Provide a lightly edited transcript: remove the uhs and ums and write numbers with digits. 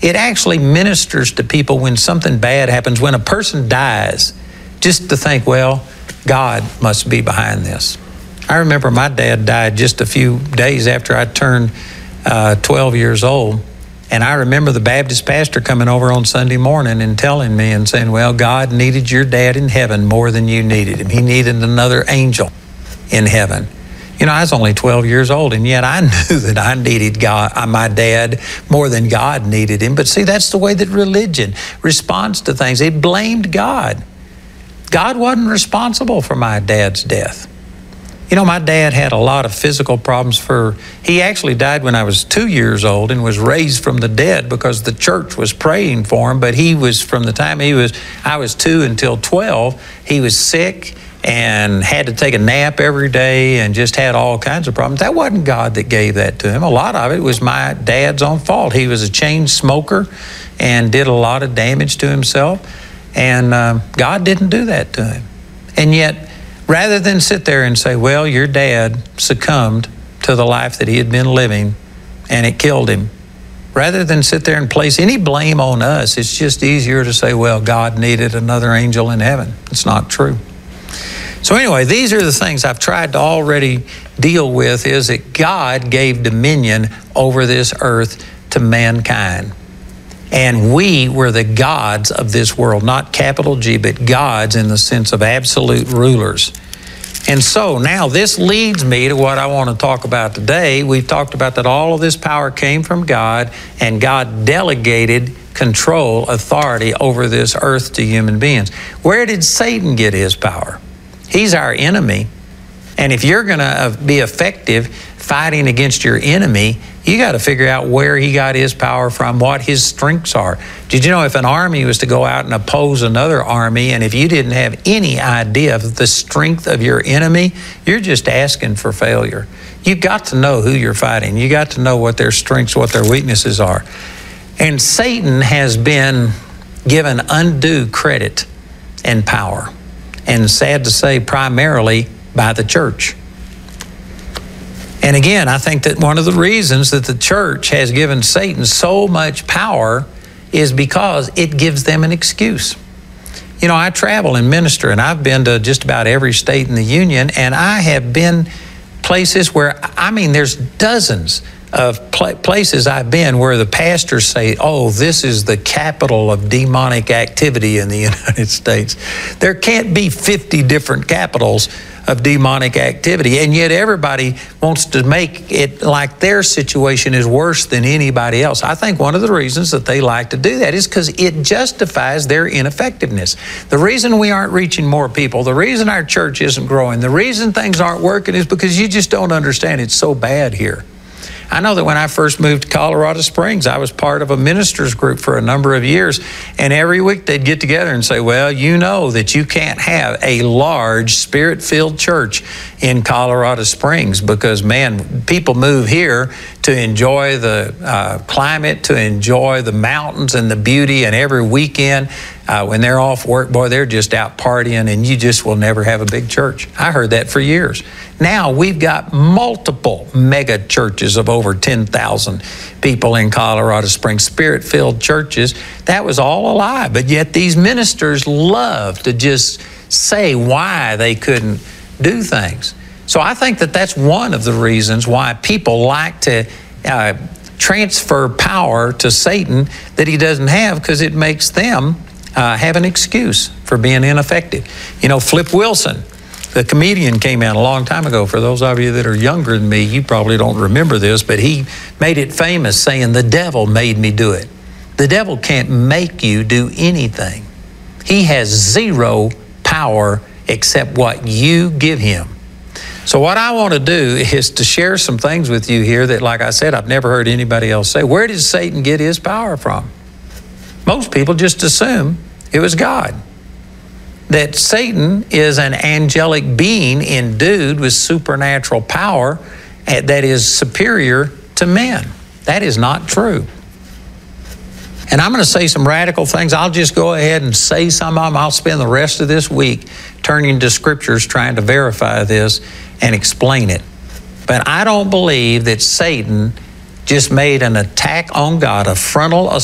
It actually ministers to people when something bad happens, when a person dies, just to think, well, God must be behind this. I remember my dad died just a few days after I turned 12 years old. And I remember the Baptist pastor coming over on Sunday morning and telling me and saying, well, God needed your dad in heaven more than you needed him. He needed another angel in heaven. You know, I was only 12 years old, and yet I knew that I needed God, my dad, more than God needed him. But see, that's the way that religion responds to things. It blamed God. God wasn't responsible for my dad's death. You know, my dad had a lot of physical problems. He actually died when I was 2 years old and was raised from the dead because the church was praying for him. But he was, from the time I was 2 until 12, he was sick and had to take a nap every day and just had all kinds of problems. That wasn't God that gave that to him. A lot of it was my dad's own fault. He was a chain smoker and did a lot of damage to himself. And God didn't do that to him. And yet, rather than sit there and say, well, your dad succumbed to the life that he had been living and it killed him, rather than sit there and place any blame on us, it's just easier to say, well, God needed another angel in heaven. It's not true. So anyway, these are the things I've tried to already deal with, is that God gave dominion over this earth to mankind. And we were the gods of this world, not capital G, but gods in the sense of absolute rulers. And so now this leads me to what I want to talk about today. We've talked about that all of this power came from God, and God delegated control, authority over this earth to human beings. Where did Satan get his power? He's our enemy. And if you're going to be effective fighting against your enemy, you got to figure out where he got his power from, what his strengths are. Did you know if an army was to go out and oppose another army, and if you didn't have any idea of the strength of your enemy, you're just asking for failure. You've got to know who you're fighting. You got to know what their strengths, what their weaknesses are. And Satan has been given undue credit and power. And sad to say, primarily by the church. And again, I think that one of the reasons that the church has given Satan so much power is because it gives them an excuse. You know, I travel and minister, and I've been to just about every state in the union, and I have been places where, I mean, there's dozens of places I've been where the pastors say, oh, this is the capital of demonic activity in the United States. There can't be 50 different capitals of demonic activity, and yet everybody wants to make it like their situation is worse than anybody else. I think one of the reasons that they like to do that is because it justifies their ineffectiveness. The reason we aren't reaching more people, the reason our church isn't growing, the reason things aren't working is because you just don't understand it's so bad here. I know that when I first moved to Colorado Springs, I was part of a ministers group for a number of years, and every week they'd get together and say, well, you know that you can't have a large spirit-filled church in Colorado Springs because, man, people move here to enjoy the climate, to enjoy the mountains and the beauty, and every weekend when they're off work, boy, they're just out partying, and you just will never have a big church. I heard that for years. Now we've got multiple mega churches of over 10,000 people in Colorado Springs, spirit-filled churches. That was all a lie, but yet these ministers love to just say why they couldn't do things. So I think that that's one of the reasons why people like to transfer power to Satan that he doesn't have, because it makes them have an excuse for being ineffective. You know, Flip Wilson, the comedian, came out a long time ago. For those of you that are younger than me, you probably don't remember this, but he made it famous saying, the devil made me do it. The devil can't make you do anything. He has zero power except what you give him. So what I want to do is to share some things with you here that, like I said, I've never heard anybody else say. Where did Satan get his power from? Most people just assume it was God. That Satan is an angelic being endued with supernatural power that is superior to men. That is not true. And I'm going to say some radical things. I'll just go ahead and say some of them. I'll spend the rest of this week turning to scriptures trying to verify this and explain it. But I don't believe that Satan just made an attack on God, a frontal